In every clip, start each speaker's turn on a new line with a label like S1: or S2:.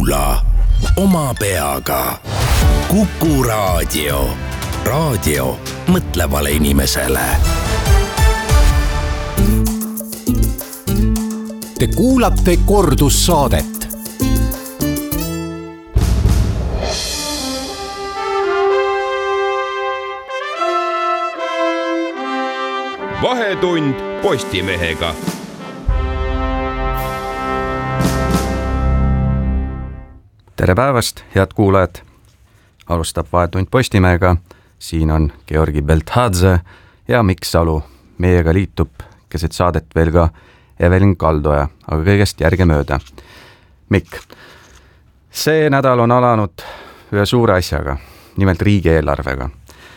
S1: kuula oma peaga. Kuku Raadio. Raadio mõtlevale inimesele.
S2: Te kuulate kordussaadet.
S3: Vahetund Postimehega.
S4: Tere päevast, head kuulajad! Alustab Vahetund Postimehega. Siin on Georgi Belthadze ja Mikk Salu. Meiega liitub keset saadet veel ka Evelin Kaldoja, aga kõigest järgemööda. Mikk, see nädal on alanud ühe suure asjaga, nimelt riigieelarvega.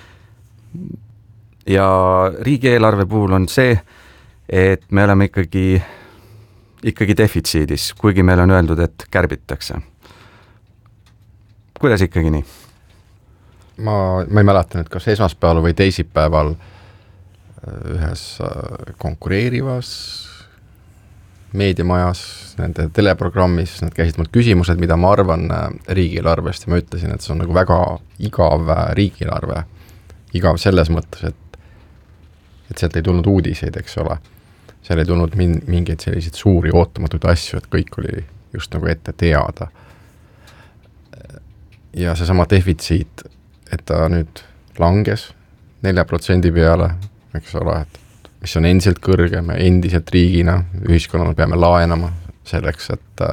S4: Ja riigieelarve puhul on see, et me oleme ikkagi defitsiidis, kuigi meil on öeldud, et kärbitakse. Kuidas ikkagi nii?
S5: Ma ei mäleta nüüd, kas esmaspäeval või teisipäeval ühes konkureerivas meediamajas, nende teleprogrammis, nad käisid mul küsimused, mida ma arvan riigieelarvest ja ma ütlesin, et see on nagu väga igav riigieelarve. Igav selles mõttes, et sealt ei tulnud uudiseid, eks ole. Seal ei tulnud mingeid selliseid suuri ootamatuid asju, et kõik oli just nagu ette teada. Ja see sama defitsiit, et ta nüüd langes 4% peale, eks ole, et mis on endiselt kõrge, me endiselt riigina, ühiskonnana peame laenama selleks,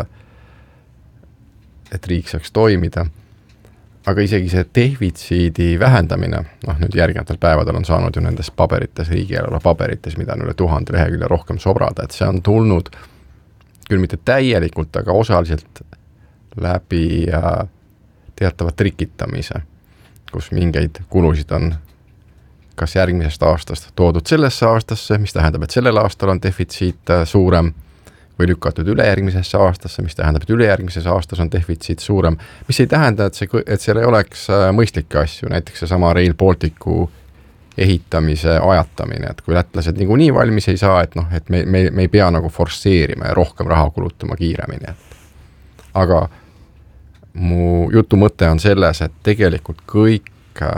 S5: et riik saaks toimida. Aga isegi see defitsiidi vähendamine, nüüd järgnevatel päevadel on saanud ju nendes paberites, riigieelarve paberites, mida on üle 1000 lehekülje rohkem sobrada, et see on tulnud küll mitte täielikult, aga osaliselt läbi teatava trikitamise, kus mingeid kulusid on kas järgmisest aastast toodud sellesse aastasse, mis tähendab, et sellel aastal on defitsiit suurem, või lükatud ülejärgmisesse aastasse, mis tähendab, et ülejärgmises aastas on defitsiit suurem, mis ei tähenda, et seal ei oleks mõistlikke asju, näiteks see sama Rail Balticu ehitamise ajatamine, et kui lätlased nii valmis ei saa, et me ei pea nagu forsseerima ja rohkem raha kulutama kiiremini. Aga mu jutu mõte on selles, et tegelikult kõik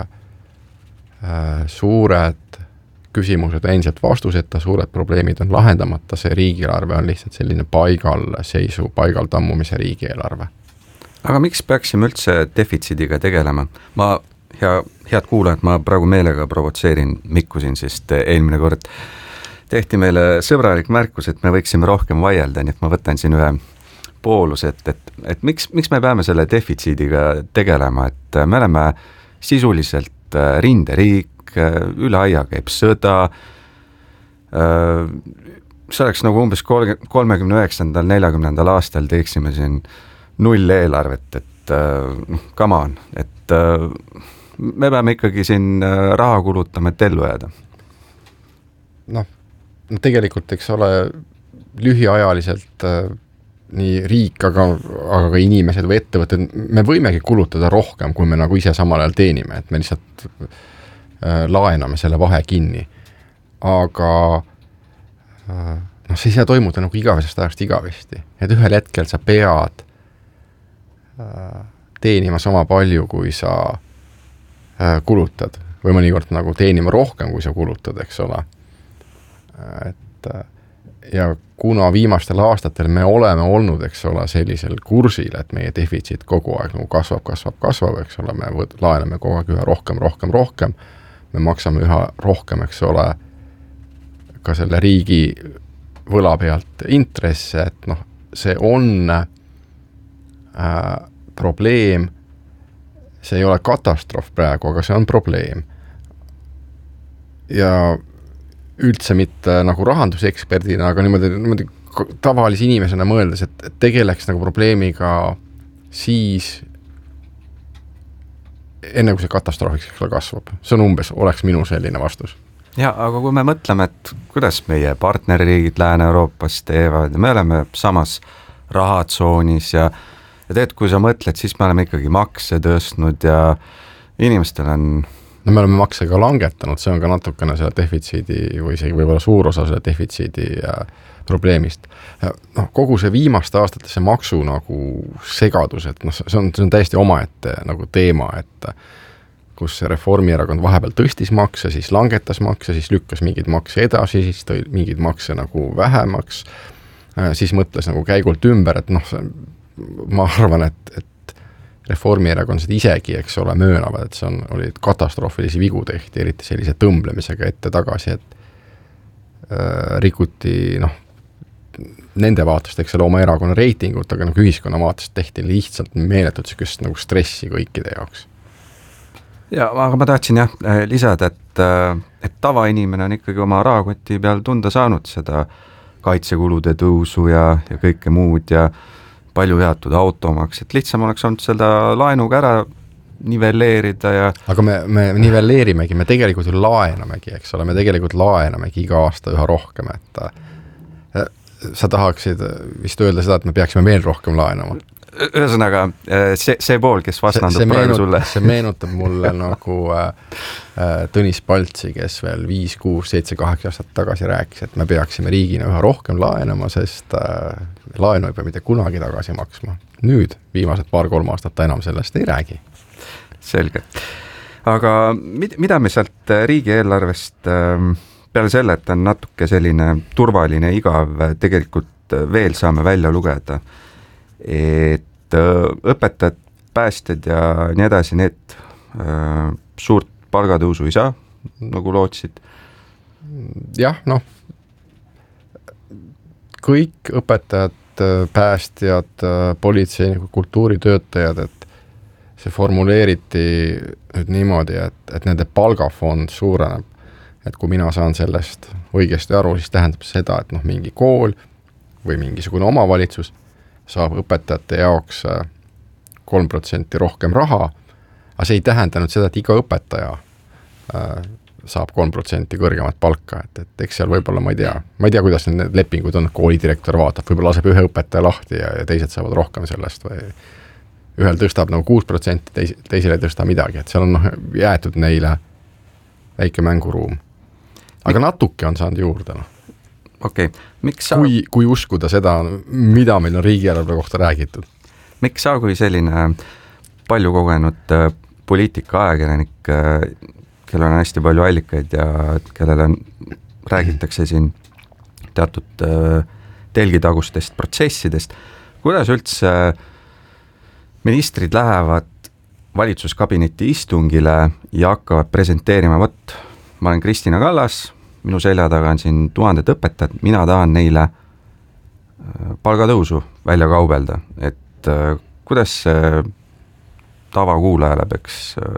S5: suured küsimused on endiselt vastuseta, suured probleemid on lahendamata, see riigieelarve on lihtsalt selline paigal tammumise riigieelarve.
S4: Aga miks peaksime üldse defitsiidiga tegelema? Head kuulajad, ma praegu meelega provotseerin Mikku siin, sest eelmine kord tehti meile sõbralik märkus, et me võiksime rohkem vaielda, nii et ma võtan siin ühe poolus, et miks me peame selle defitsiidiga tegelema, et me oleme sisuliselt rinderiik, üle aia käib sõda, see oleks nagu umbes 39-40 aastal teeksime siin 0 eelarvet, et come on, et me peame ikkagi siin raha kulutama, et ellu jääda.
S5: Tegelikult, eks ole, lühiajaliselt nii riik, aga ka inimesed või ettevõtted, me võimegi kulutada rohkem, kui me nagu ise samal ajal teenime, et me lihtsalt laename selle vahe kinni. Aga see ei saa toimuda nagu igavesest ajast igavesti. Et ühel hetkel sa pead teenima sama palju, kui sa kulutad. Või mõnikord nagu teenima rohkem, kui sa kulutad, eks ole. Ja kuna viimastel aastatel me oleme olnud, eks ole, sellisel kursil, et meie defitsiit kogu aeg nagu kasvab, eks ole, me laename kogu aeg üha rohkem, me maksame üha rohkem, eks ole, ka selle riigi võla pealt intresse, et see on probleem, see ei ole katastroof praegu, aga see on probleem. Ja üldse mitte nagu rahanduseksperdina, aga niimoodi tavalise inimesena mõeldes, et tegeleks nagu probleemiga siis enne kui see katastroofiks kasvab. See on umbes, oleks minu selline vastus.
S4: Ja, aga kui me mõtleme, et kuidas meie partnerriigid Lääne-Euroopas teevad, me oleme samas rahatsoonis ja tegelikult kui sa mõtled, siis me oleme ikkagi makse tõstnud ja inimestel on
S5: no me oleme makse ka langetanud, see on ka natukene selle defitsiidi või isegi võib-olla suur osa selle defitsiidi probleemist. Noh, kogu see viimaste aastate see maksu nagu segadus, et noh, see on täiesti omaette nagu teema, et kus Reformierakond vahepeal tõstis makse, siis langetas makse, siis lükkas mingeid makse edasi, siis tõi mingeid makse nagu vähemaks, siis mõtles nagu käigult ümber, et noh, ma arvan, et Reformierakond seda isegi, eks ole, möönavad, et see olid katastroofilisi vigu tehti, eriti sellise tõmblemisega ette-tagasi, et rikuti, noh, nende vaatest, eks ole, oma erakonna reitingut, aga nagu ühiskonna vaatest tehti lihtsalt meeletult sellist nagu stressi kõikide jaoks.
S4: Ja, aga ma tahtsin lisada, et tavainimene on ikkagi oma rahakoti peal tunda saanud seda kaitsekulude tõusu ja kõike muud ja palju jaotud automaks, et lihtsam oleks olnud seda laenuga ära nivelleerida ja
S5: aga me nivelleerimegi, me tegelikult ju laenamegi, eks ole, me tegelikult laenamegi iga aasta üha rohkem, et sa tahaksid vist öelda seda, et me peaksime veel rohkem laenama.
S4: Ühesõnaga, see pool, kes vastandub praegu sulle.
S5: See meenutab mulle nagu Tõnis Paltsi, kes veel 5, 6, 7, 8 aastat tagasi rääkis, et me peaksime riigina üha rohkem laenama, sest laenu ei pea mitte kunagi tagasi maksma. Nüüd, viimased 2-3 aastat ta enam sellest ei räägi.
S4: Selge. Aga mida me sealt riigieelarvest peale selle, et on natuke selline turvaline igav, tegelikult veel saame välja lugeda, et õpetajad, päästjad ja nii edasi, need suurt palgatõusu ei saa, nagu lootsid?
S5: Jah, noh, kõik õpetajad, päästjad, politseinikud, kultuuritöötajad, et see formuleeriti nüüd niimoodi, et nende palgafond suureneb. Et kui mina saan sellest õigesti aru, siis tähendab seda, et noh, mingi kool või mingisugune omavalitsus saab õpetajate jaoks 3% rohkem raha, aga see ei tähenda nüüd seda, et iga õpetaja saab 3% kõrgemat palka, et eks seal võib-olla, ma ei tea, kuidas need lepingud on, koolidirektor vaatab, võib-olla laseb ühe õpetaja lahti ja teised saavad rohkem sellest või ühel tõstab nagu 6%, teisele ei tõsta midagi, et seal on jäetud neile väike mänguruum. Aga natuke on saanud juurde. No.
S4: Okay.
S5: Kui uskuda seda, mida meil on riigieelarve kohta räägitud?
S4: Miks sa kui selline palju kogenud poliitika ajakirjanik, kellel on hästi palju allikaid ja kellele räägitakse siin teatud telgitagustest protsessidest, kuidas üldse ministrid lähevad valitsuskabineti istungile ja hakkavad presenteerima, ma olen Kristina Kallas, minu selja taga on siin 1000 õpetajad, mina tahan neile palgatõusu välja kaubelda, et kuidas tavakuulajale peaks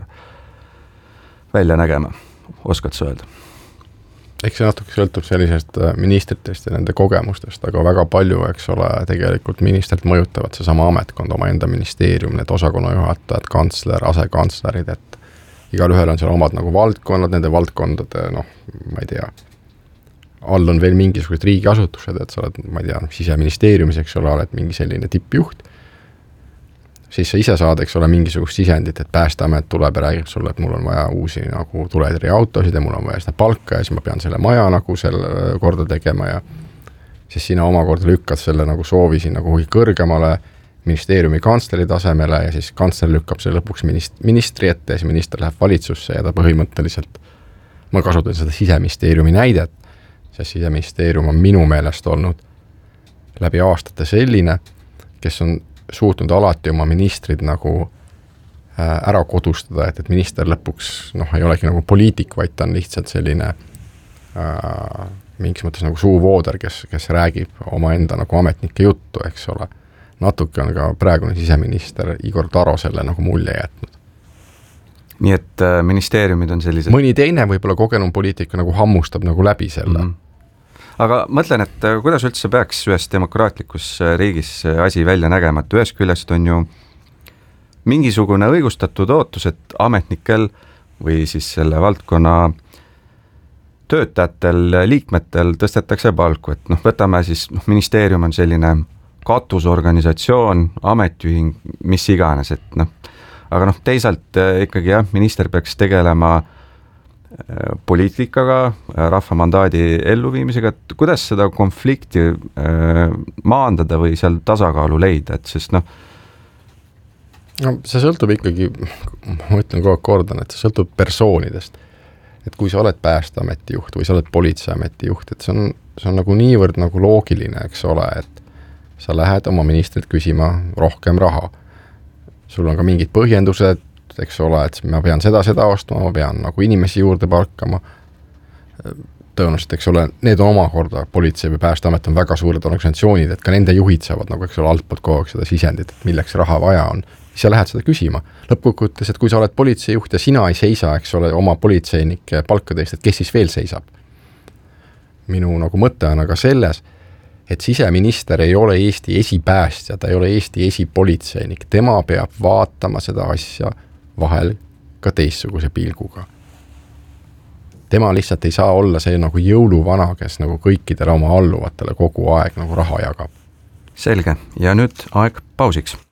S4: välja nägema, oskad sa öelda? Eks
S5: see natuke sõltub sellisest ministritest ja nende kogemustest, aga väga palju, eks ole, tegelikult ministrit mõjutavad seesama ametkond, oma enda ministeerium, need osakonnajuhatajad, kantsler, asekantslerid, et igal ühel on seal omad nagu valdkonnad, nende valdkondade, noh, ma ei tea, all on veel mingisugused riigiasutused, et sa oled, ma ei tea, siseministeeriumis, eks ole, oled mingi selline tippjuht, siis sa ise saad, eks ole, mingisugust sisendit, et Päästeamet tuleb ja räägib sulle, et mul on vaja uusi nagu tuletõrje autosid ja mul on vaja seda palka ja siis ma pean selle maja nagu selle korda tegema ja siis sina omakorda lükkad selle nagu soovi siin nagu kõrgemale ministeeriumi kantsleri tasemele ja siis kantsler lükkab selle lõpuks ministri ette ja siis minister läheb valitsusse ja ta põhimõtteliselt, ma kasutan seda siseministeeriumi näidet, sest siseministeerium on minu meelest olnud läbi aastate selline, kes on suutnud alati oma ministrid nagu ära kodustada, et minister lõpuks ei olegi nagu poliitik, vaid ta on lihtsalt selline mingis mõttes nagu suuvooder, kes räägib oma enda nagu ametnike juttu, eks ole. Natuke on ka praegune siseminister Igor Taro selle nagu mulje jätnud.
S4: Nii et ministeeriumid on sellised...
S5: Mõni teine võib-olla kogenum poliitika nagu hammustab nagu läbi selle.
S4: Aga mõtlen, et kuidas üldse peaks ühes demokraatlikus riigis asi välja nägema, et ühest küljest on ju mingisugune õigustatud ootus, et ametnikel või siis selle valdkonna töötajatel, liikmetel tõstetakse palku, et võtame siis, ministeerium on selline katusorganisatsioon, ametiühing, mis iganes, et aga noh, teisalt ikkagi jah, minister peaks tegelema poliitikaga, rahva mandaadi elluviimisega, et kuidas seda konflikti maandada või seal tasakaalu leida, et sest noh,
S5: see sõltub ikkagi, ma ütlen kogu aeg kordan, et see sõltub persoonidest. Et kui sa oled Päästeameti juht või sa oled Politseiameti juht, et see on nagu niivõrd nagu loogiline, eks ole, et sa lähed oma ministrit küsima rohkem raha. Sul on ka mingid põhjendused, eks ole, et ma pean seda ostma, ma pean nagu inimesi juurde palkama. Tõenäoliselt, eks ole, need on omakorda, Politsei või Päästeamet on väga suured organisatsioonid, et ka nende juhid saavad nagu, eks ole, altpoolt kogu aeg seda sisendit, et milleks raha vaja on. Siis sa lähed seda küsima. Lõppkokkuvõttes, et kui sa oled politseijuht ja sina ei seisa, eks ole, oma politseinike palkadest, et kes siis veel seisab? Minu nagu mõte on aga selles, et siseminister ei ole Eesti esipäästja, ta ei ole Eesti esipolitseinik, tema peab vaatama seda asja vahel ka teistsuguse pilguga. Tema lihtsalt ei saa olla see nagu jõuluvana, kes nagu kõikidele oma alluvatele kogu aeg nagu raha jagab.
S4: Selge, ja nüüd aeg pausiks.